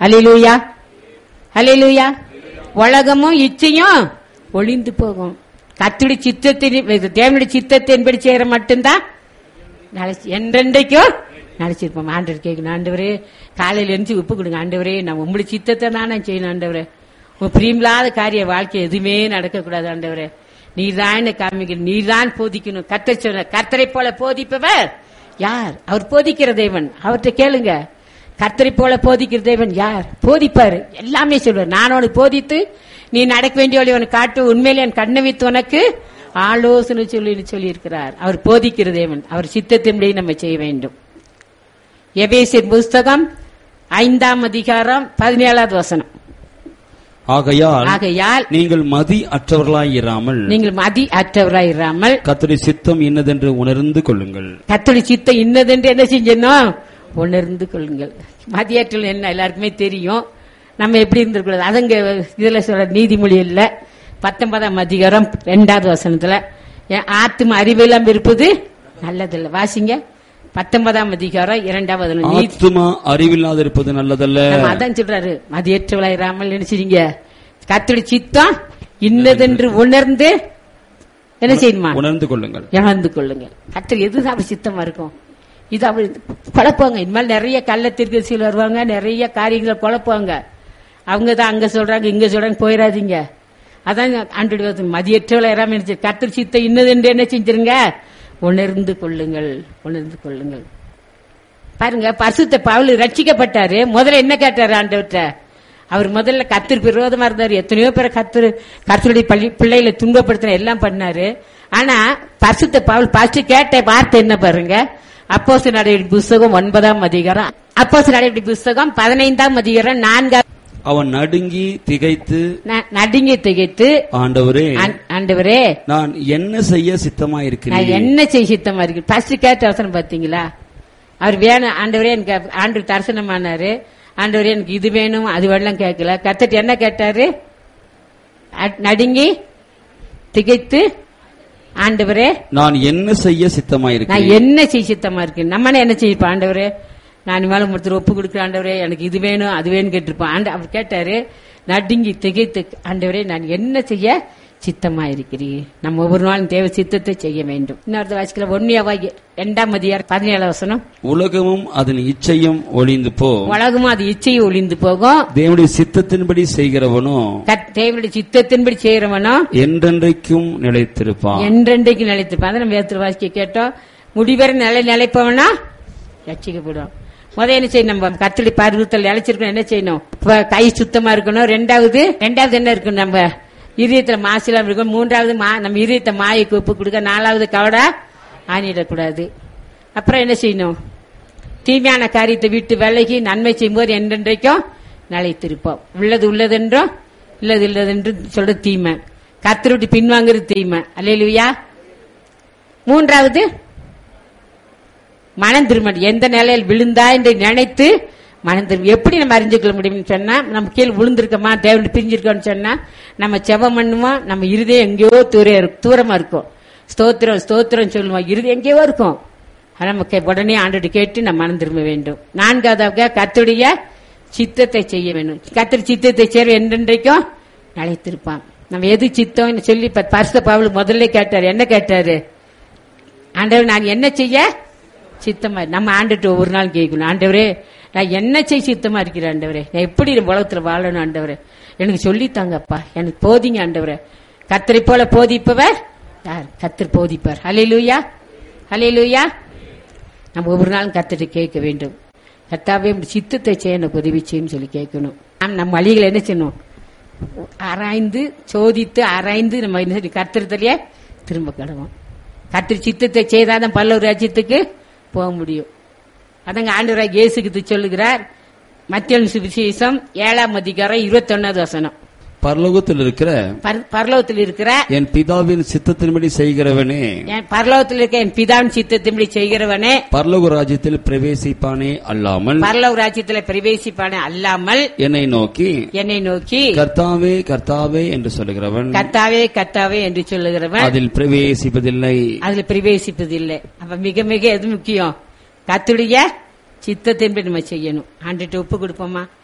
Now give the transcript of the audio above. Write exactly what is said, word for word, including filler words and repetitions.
அல்லேலூயா, அல்லேலூயா. உலகமும் இச்சையும் ஒளிந்து போகும். கர்த்தருடைய சித்தத்தின் தேவனுடைய சித்தத்தின்படி செய்யற மட்டும்தான் என்றென்றைக்கும் நினைச்சிருப்போம். ஆண்டவர் கேட்கணும், ஆண்டவரே காலையில எழுந்து உப்பு கொடுங்க ஆண்டவரே, நான் உங்களுடைய சித்தத்தை தான் நான் செய்யணும் ஆண்டவரே. உங்க பிரியமில்லாத காரிய வாழ்க்கை எதுவுமே நடக்கக்கூடாது ஆண்டவரே. நீர்தான் காமிக்கணும், நீர்தான் போதிக்கணும். கர்த்தர் சொன்ன கர்த்தரை போல போதிப்பவர் யார்? அவர் போதிக்கிற தேவன். அவர்கிட்ட கேளுங்க, கர்த்தரை போல போதிக்கிற தேவன் யார்? போதிப்பாரு, எல்லாமே சொல்வார். நான் உனக்கு போதித்து நீ நடக்க வேண்டிய வழி உனக்கு காட்டு, உண்மையில என் கண்ணை வைத்து உனக்கு ஆலோசனை சொல்லி சொல்லி இருக்கிறார். அவர் போதிக்கிற தேவன். அவர் சித்தத்தின்படி நம்ம செய்ய வேண்டும். எபேசியர் புஸ்தகம் ஐந்தாம் அதிகாரம் பதினேழாவது வசனம். ஆகையால் ஆகையால் நீங்கள் மதி அற்றவர்களாயிராமல் நீங்கள் மதி அற்றவர்களாயிராமல் கர்த்தருடைய சித்தம் இன்னதென்று உணர்ந்து கொள்ளுங்கள். கர்த்தருடைய சித்தம் இன்னதென்று என்ன செஞ்சணும்? உணர்ந்து கொள்ளுங்கள். மதியாற்றல் என்ன எல்லாருக்குமே தெரியும். நம்ம எப்படி இருந்திருக்கூடாது. அதுங்க இதுல சொல்ற நீதிமொழி இல்ல பத்தொன்பதாம் அதிகாரம் இரண்டாவது வசனத்துல ஆத்தும அறிவெல்லாம் இருப்பது நல்லதில்ல. வாசிங்க, பத்தொன்பதாம் அதிகாரம் இரண்டாவது. ஆத்துமா அறிவில்லாத இருப்பது நல்லதல்ல. அதான் சொல்றாரு, மதியற்றவளாயிராமல் நினைச்சிருங்க. கர்த்தருடைய சித்தம் இன்னதென்று உணர்ந்து என்ன செய்யணுமா? உணர்ந்து கொள்ளுங்கள், உணர்ந்து கொள்ளுங்கள். கர்த்தர் எதுதான் அவர் சித்தமா இருக்கும். இது அவர் குழப்பாங்க. இனிமேல் நிறைய கள்ளத்திற்கு சில வருவாங்க, நிறைய காரியங்களை குழப்பாங்க. அவங்கதான் அங்க சொல்றாங்க இங்க சொல்றாங்க, போயிடாதீங்க. அதான் ஆண்டு மதியற்றவளாயிராமல் நினைச்சு கர்த்தர் சித்தம் இன்னதென்று என்ன செஞ்சிருங்க? உணர்ந்து கொள்ளுங்கள், உணர்ந்து கொள்ளுங்கள். பாருங்க, பரிசுத்த பவுல் ரட்சிக்கப்பட்டாரு. முதல்ல என்ன கேட்டாரு ஆண்டவர்கிட்ட? அவர் முதல்ல கர்த்தருக்கு விரோதமா இருந்தாரு. எத்தனையோ பேரை கர்த்தர் கர்த்தருடைய பள்ளி பிள்ளைகளை துன்பப்படுத்தின எல்லாம் பண்ணாரு. ஆனா பரிசுத்த பவுல் ஃபர்ஸ்ட் கேட்ட வார்த்தை என்ன பாருங்க? அப்போஸ்தலர் நடவடிக்கை புஸ்தகம் ஒன்பதாம் அதிகாரம், அப்போஸ்தலர் நடவடிக்கை புஸ்தகம் பதினைந்தாம் அதிகாரம் நான்காம். அவன் நடுங்கி திகைத்து நடுங்கி திகைத்து ஆண்டவரே ஆண்டவரே நான் என்ன செய்ய சித்தமா இருக்கிறேன், நான் என்ன செய்ய சித்தமா இருக்கு. ஃபர்ஸ்ட் கேட்ட வசனம் பாத்தீங்களா? அவர் வேணும் ஆண்டவரே எனக்கு ஆண்டு தரிசனமானாரு. ஆண்டவரே எனக்கு இது வேணும் அது வேணும் கேட்கல. கர்த்தர் என்ன கேட்டாரு? நடுங்கி திகைத்து ஆண்டவரே நான் என்ன செய்ய சித்தமா இருக்கேன், நான் என்ன செய்ய சித்தமா இருக்கேன். நம்ம என்ன செய்யப்பா ஆண்டவரே, நான் மேல ஒருத்தர் ஒப்பு கொடுக்குற ஆண்டவரே எனக்கு இது வேணும் அது வேணும் கேட்டிருப்பான். அவர் கேட்டாரு நடுங்கி திகைத்து ஆண்டவரே நான் என்ன செய்ய சித்தமா இருக்கிறீர். நம்ம ஒவ்வொரு நாளும் தேவ சித்தத்தை செய்ய வேண்டும். இன்னொரு வாசிக்கல ஒன்னியாவாகி இரண்டாம் அதிகாரம் பதினேழு வசனம். உலகமும் அதன் இச்சையும் ஒளிந்து போகும், உலகமும் அது இச்சையும் ஒளிந்து போகும். தேவனுடைய சித்தத்தின்படி செய்கிறவனோ தேவனுடைய சித்தத்தின்படி செய்கிறவனோ என்றென்றைக்கும் நிலைத்திருப்பான், என்றென்றைக்கும் நிலைத்திருப்பான். நம்ம வேதத்தில் வாசிக்க கேட்டோம். முடிவரை நிலை நிலைப்பவனா ரட்சிக்கப்படும். முதல் என்ன செய்யணும்? நம்ம கர்த்தருடைய பரிசுத்தல் நிலைச்சிருக்கணும். என்ன செய்யணும்? கை சுத்தமா இருக்கணும். ரெண்டாவது ரெண்டாவது என்ன இருக்கணும்? நம்ம இதயத்துல மாசிலாம் இருக்கணும். மூன்றாவது நம்ம இதயத்தை மாயக்கு ஒப்பு கொடுக்க. நாலாவது கவடா ஆணிடக்கூடாது. அப்புறம் என்ன செய்யணும்? தீமையான காரியத்தை விட்டு விலகி நன்மை செய்யும்போது என்றென்றைக்கும் நிலைத்திருப்போம். உள்ளது உள்ளதென்றும் இல்லது இல்லதென்று சொல்றது தீமை. கர்த்தருடைய பின்வாங்கிறது தீமை. அல்லேலூயா. மூன்றாவது மனம் திரும்ப. எந்த நிலையில் விழுந்தா என்று நினைத்து மனம் திரும்ப. எப்படி நம்ம அறிஞ்சுக்கொள்ள முடியும்னு சொன்னா, நம்ம கீழே விழுந்திருக்கோமா தேவன் பிரிஞ்சிருக்கோம்னு சொன்னா நம்ம செபம் பண்ணுவோம். நம்ம இருதயம் எங்கேயோ தூரமா இருக்கும். ஸ்தோத்திரம் ஸ்தோத்திரம் சொல்லுவோம், இருதயம் எங்கேயோ இருக்கும். நமக்கு உடனே ஆண்டோடு கேட்டு நம்ம மனம் திரும்ப வேண்டும். நான்காவதாக கர்த்தருடைய சித்தத்தை செய்ய வேண்டும். கர்த்தர் சித்தத்தை செய்ய என்றென்றைக்கும் நிலைத்திருப்பான். நம்ம எது சித்தம் சொல்லி பரிசுத்த பவுல் முதல்ல கேட்டாரு. என்ன கேட்டாரு? ஆண்டவர் நான் என்ன செய்ய சித்தமா. நம்ம ஆண்டுட்டு ஒவ்வொரு நாள் கேட்கணும், ஆண்டவரே நான் என்ன செய்ய சித்தமா இருக்கிறேன் ஆண்டவரே, நான் எப்படி உலகத்துல வாழணும் ஆண்டவரே, எனக்கு சொல்லித்தாங்கப்பா, எனக்கு போதிங்க ஆண்டவரே. கர்த்தரை போல போதிப்பவர் யார்? கர்த்தர் போதிப்பார். அல்லேலூயா, அல்லேலூயா. நம்ம ஒவ்வொரு நாளும் கர்த்தரை கேட்க வேண்டும். கர்த்தாவே சித்தத்தை செய்ய எனக்கு உதவி செய்யன்னு சொல்லி கேட்கணும். நம்ம வழிகளை என்ன செய்யணும்? ஆராய்ந்து சோதித்து ஆராய்ந்து நம்ம கர்த்தரத்திலேயே திரும்ப கடவோம். கர்த்தர் சித்தத்தை செய்தாதான் பல்லவர் ராஜ்யத்துக்கு போக முடியும். அதங்க ஆண்டவராகிய இயேசு சொல்லுகிறார். மத்தேயு சுவிசேஷம் ஏழாம் அதிகாரம் இருபத்தி ஒன்னாவது வசனம். பரலோகத்தில் இருக்கிற பரலோகத்தில் இருக்கிற என் பிதாவின் சித்தத்தின்படி செய்கிறவனே, பரலோகத்தில் இருக்க என் பிதாவின் சித்தத்தின்படி செய்கிறவனே பரலோக ராஜ்யத்தில் பிரவேசிப்பானே அல்லாமல் பரலோக ராஜ்யத்தில் பிரவேசிப்பானே அல்லாமல் என்னை நோக்கி என்னை நோக்கி கர்த்தாவே கர்த்தாவே என்று சொல்லுகிறவன் கர்த்தாவே கர்த்தாவே என்று சொல்லுகிறவன் அதில் பிரவேசிப்பதில்லை, அதில் பிரவேசிப்பதில்லை. அப்ப மிக மிக எது முக்கியம்? கர்த்தருடைய சித்தத்தின்படி நம்ம செய்யணும். ஆண்டுட்டு ஒப்பு கொடுப்போமா?